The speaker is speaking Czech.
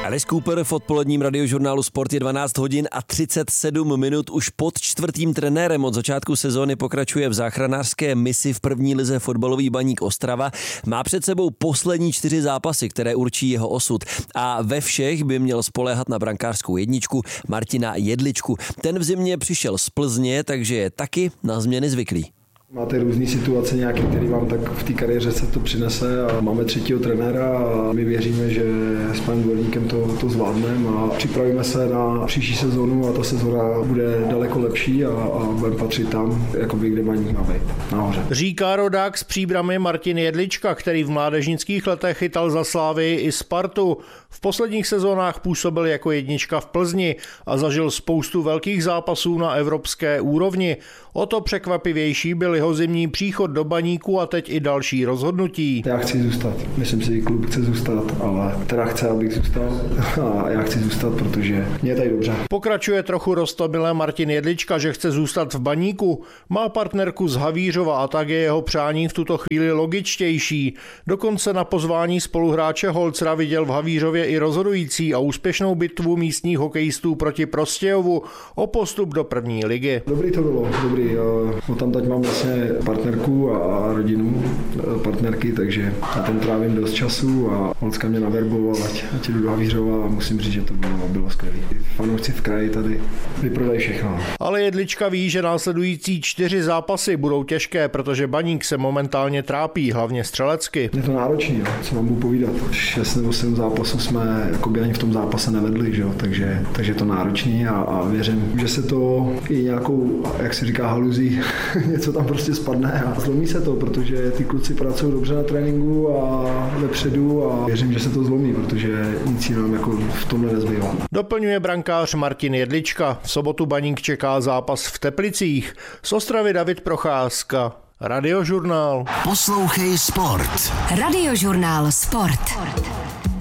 Alice Cooper v odpoledním radiožurnálu Sport je 12 hodin a 37 minut. Už pod čtvrtým trenérem od začátku sezóny pokračuje v záchranářské misi v první lize fotbalový Baník Ostrava. Má před sebou poslední 4 zápasy, které určí jeho osud. A ve všech by měl spoléhat na brankářskou jedničku Martina Jedličku. Ten v zimě přišel z Plzně, takže je taky na změny zvyklý. Máte různé situace nějaké, které vám tak v té kariéře se to přinese a máme 3. trenéra a my věříme, že s panem Dvorníkem to zvládneme a připravíme se na příští sezónu a ta sezóna bude daleko lepší a budeme patřit tam, jakoby, kde Baník má být, nahoře. Říká rodák z Příbramy Martin Jedlička, který v mládežnických letech chytal za Slávii i Spartu. V posledních sezónách působil jako jednička v Plzni a zažil spoustu velkých zápasů na evropské úrovni. O to překvapivější byl jeho zimní příchod do Baníku a teď i další rozhodnutí. Já chci zůstat. Myslím si, že klub chce zůstat, ale teda chce, abych zůstal a já chci zůstat, protože mě je tady dobře. Pokračuje trochu roztomilé Martin Jedlička, že chce zůstat v Baníku. Má partnerku z Havířova a tak je jeho přání v tuto chvíli logičtější. Dokonce na pozvání spoluhráče Holcera viděl v Havířově i rozhodující a úspěšnou bitvu místních hokejistů proti Prostějovu o postup do první ligy. Dobrý to bylo, dobrý. Tam teď mám vlastně partnerku a rodinu partnerky, takže já tam trávím dost času a Holcka mě naverboval, ať jdu do Havířova a musím říct, že to bylo skvělé. Fanoušci v kraji tady vyprodají všechno. Ale Jedlička ví, že následující 4 zápasy budou těžké, protože Baník se momentálně trápí, hlavně střelecky. Je to náročný, co vám budu povídat. 6 nebo 7 zápasů jsme jako ani v tom zápase nevedli, že? Takže je to náročný a věřím, že se to i nějakou, jak se říká, haluzí, něco tam prostě spadne a zlomí se to, protože ty kluci pracují dobře na tréninku a vepředu a věřím, že se to zlomí, protože nic jiného jako v tomhle nezbývá. Doplňuje brankář Martin Jedlička. V sobotu Baník čeká zápas v Teplicích. Z Ostravy David Procházka. Radiožurnál. Poslouchej Sport. Radiožurnál Sport.